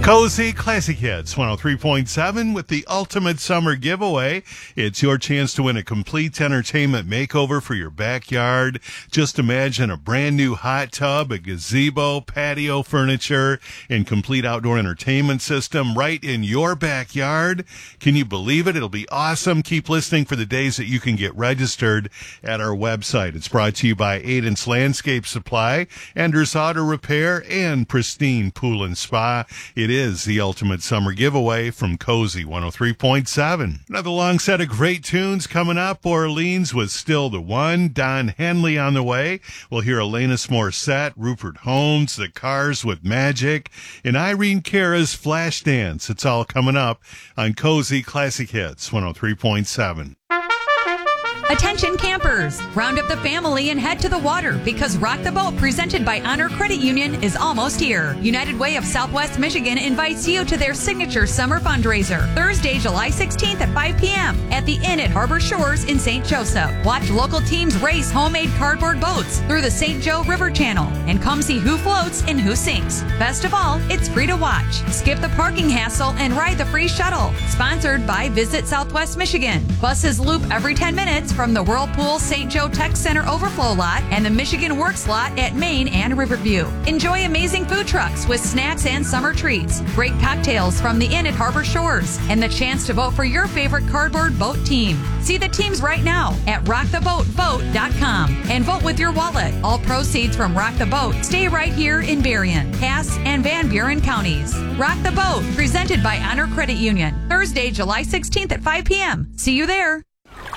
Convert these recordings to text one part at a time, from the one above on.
Cozy Classic Hits 103.7 with the ultimate summer giveaway. It's your chance to win a complete entertainment makeover for your backyard. Just imagine a brand new hot tub, a gazebo, patio furniture, and complete outdoor entertainment system right in your backyard. Can you believe it? It'll be awesome. Keep listening for the days that you can get registered at our website. It's brought to you by Aiden's Landscape Supply, Enders Auto Repair, and Pristine Pool and Spa. It is the ultimate summer giveaway from Cozy 103.7. Another long set of great tunes coming up. Orleans was Still the One. Don Henley on the way. We'll hear Alanis Morissette, Rupert Holmes, The Cars with Magic, and Irene Cara's Flashdance. It's all coming up on Cozy Classic Hits 103.7. Attention campers, round up the family and head to the water because Rock the Boat presented by Honor Credit Union is almost here. United Way of Southwest Michigan invites you to their signature summer fundraiser, Thursday, July 16th at 5 p.m. at the Inn at Harbor Shores in St. Joseph. Watch local teams race homemade cardboard boats through the St. Joe River Channel and come see who floats and who sinks. Best of all, it's free to watch. Skip the parking hassle and ride the free shuttle. Sponsored by Visit Southwest Michigan. Buses loop every 10 minutes from the Whirlpool St. Joe Tech Center overflow lot and the Michigan Works lot at Main and Riverview. Enjoy amazing food trucks with snacks and summer treats, great cocktails from the Inn at Harbor Shores, and the chance to vote for your favorite cardboard boat team. See the teams right now at rocktheboatvote.com and vote with your wallet. All proceeds from Rock the Boat stay right here in Berrien, Cass, and Van Buren counties. Rock the Boat, presented by Honor Credit Union, Thursday, July 16th at 5 p.m. See you there.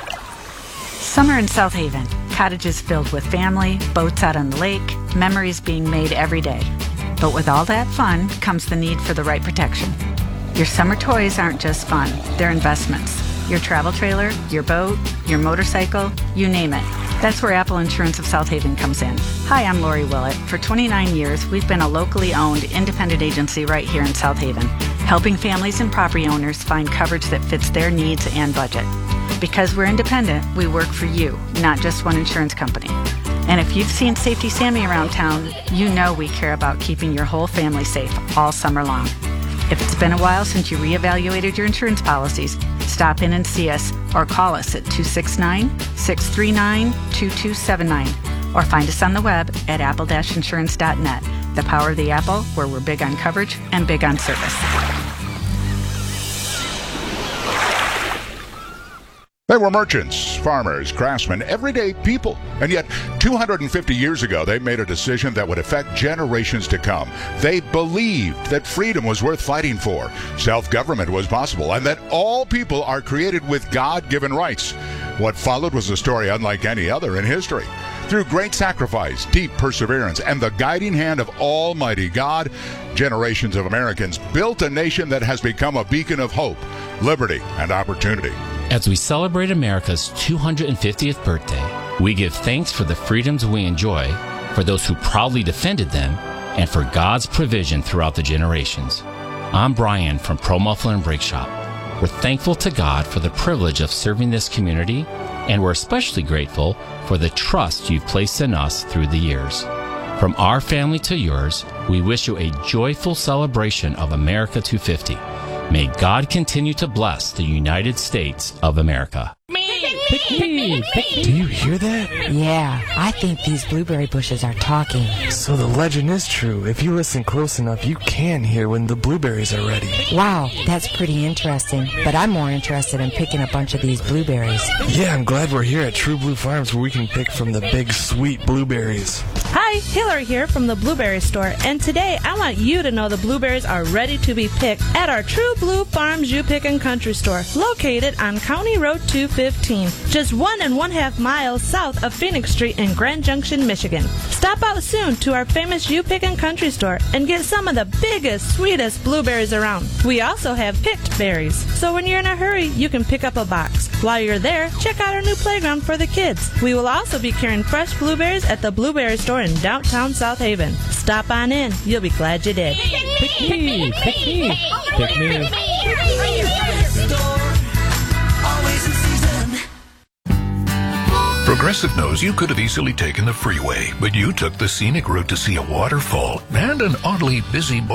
Summer in South Haven. Cottages filled with family, boats out on the lake, memories being made every day. But with all that fun comes the need for the right protection. Your summer toys aren't just fun, they're investments. Your travel trailer, your boat, your motorcycle, you name it. That's where Apple Insurance of South Haven comes in. Hi, I'm Lori Willett. For 29 years, we've been a locally owned independent agency right here in South Haven, helping families and property owners find coverage that fits their needs and budget. Because we're independent, we work for you, not just one insurance company. And if you've seen Safety Sammy around town, you know we care about keeping your whole family safe all summer long. If it's been a while since you reevaluated your insurance policies, stop in and see us or call us at 269-639-2279 or find us on the web at apple-insurance.net. The power of the Apple, where we're big on coverage and big on service. They were merchants, farmers, craftsmen, everyday people. And yet, 250 years ago, they made a decision that would affect generations to come. They believed that freedom was worth fighting for, self-government was possible, and that all people are created with God-given rights. What followed was a story unlike any other in history. Through great sacrifice, deep perseverance, and the guiding hand of Almighty God, generations of Americans built a nation that has become a beacon of hope, liberty, and opportunity. As we celebrate America's 250th birthday, we give thanks for the freedoms we enjoy, for those who proudly defended them, and for God's provision throughout the generations. I'm Brian from Pro Muffler and Brake Shop. We're thankful to God for the privilege of serving this community, and we're especially grateful for the trust you've placed in us through the years. From our family to yours, we wish you a joyful celebration of America 250. May God continue to bless the United States of America. Pick me. Do you hear that? Yeah, I think these blueberry bushes are talking. So the legend is true. If you listen close enough, you can hear when the blueberries are ready. Wow, that's pretty interesting. But I'm more interested in picking a bunch of these blueberries. Yeah, I'm glad we're here at True Blue Farms where we can pick from the big, sweet blueberries. Hi, Hillary here from the Blueberry Store, and today I want you to know the blueberries are ready to be picked at our True Blue Farms U-Pickin' Country Store, located on County Road 215, just 1.5 miles south of Phoenix Street in Grand Junction, Michigan. Stop out soon to our famous U-Pickin' Country Store and get some of the biggest, sweetest blueberries around. We also have picked berries, so when you're in a hurry, you can pick up a box. While you're there, check out our new playground for the kids. We will also be carrying fresh blueberries at the Blueberry Store in downtown South Haven. Stop on in. You'll be glad you did. Pick me. Progressive knows you could have easily taken the freeway, but you took the scenic route to see a waterfall and an oddly busy